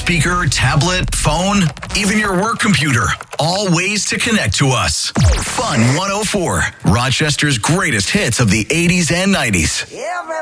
speaker, tablet, phone, even your work computer. All ways to connect to us. Fun 104, Rochester's greatest hits of the 80s and 90s.